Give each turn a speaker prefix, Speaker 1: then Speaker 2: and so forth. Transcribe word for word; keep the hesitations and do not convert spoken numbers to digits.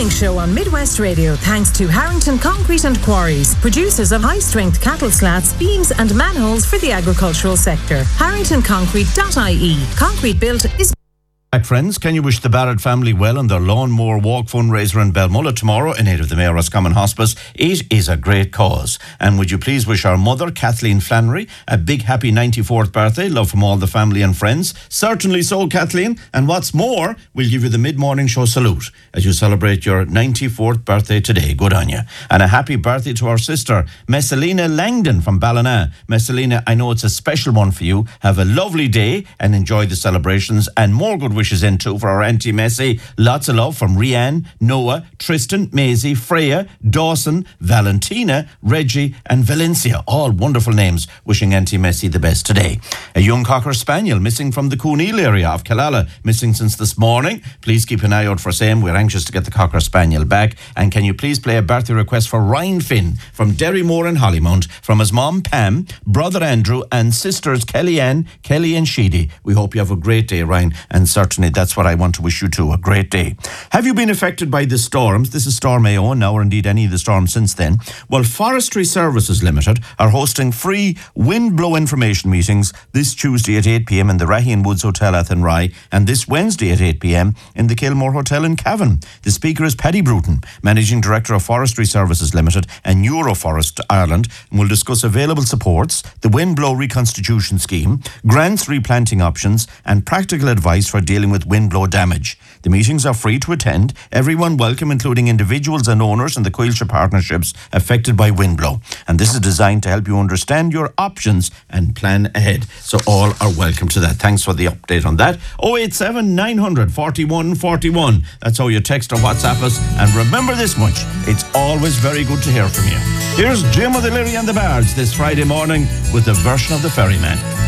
Speaker 1: morning show on Midwest Radio thanks to Harrington Concrete and Quarries, producers of high-strength cattle slats, beams and manholes for the agricultural sector. harrington concrete dot I E. Concrete built is...
Speaker 2: Back friends, can you wish the Barrett family well on their lawnmower walk fundraiser in Belmullet tomorrow in aid of the Mayor Roscommon Hospice? It is a great cause. And would you please wish our mother, Kathleen Flannery, a big happy ninety-fourth birthday? Love from all the family and friends. Certainly so, Kathleen. And what's more, we'll give you the mid-morning show salute as you celebrate your ninety-fourth birthday today. Good on you. And a happy birthday to our sister, Messalina Langdon from Ballina. Messalina, I know it's a special one for you. Have a lovely day and enjoy the celebrations, and more good wishes in too for our Auntie Messi. Lots of love from Rianne, Noah, Tristan, Maisie, Freya, Dawson, Valentina, Reggie and Valencia. All wonderful names. Wishing Auntie Messi the best today. A young Cocker Spaniel missing from the Cooneel area of Killala, missing since this morning. Please keep an eye out for same. We're anxious to get the Cocker Spaniel back. And can you please play a birthday request for Ryan Finn from Derrymore and Hollymount, from his mom Pam, brother Andrew and sisters Kellyanne, Kelly and Sheedy. We hope you have a great day, Ryan, and certainly that's what I want to wish you too, a great day. Have you been affected by the storms? This is Storm A O now, or indeed any of the storms since then. Well, Forestry Services Limited are hosting free wind blow information meetings this Tuesday at eight p.m. in the Raheen Woods Hotel Athenry, and this Wednesday at eight p.m. in the Kilmore Hotel in Cavan. The speaker is Paddy Bruton, Managing Director of Forestry Services Limited and Euroforest Ireland, and will discuss available supports, the wind blow reconstitution scheme, grants replanting options, and practical advice for dealing with windblow damage. The meetings are free to attend. Everyone welcome, including individuals and owners in the Coilshire partnerships affected by windblow. And this is designed to help you understand your options and plan ahead. So all are welcome to that. Thanks for the update on that. oh eight seven, nine hundred, forty-one forty-one. That's how you text or WhatsApp us. And remember this much, it's always very good to hear from you. Here's Jim of the Lily and the Bards this Friday morning with a version of the Ferryman.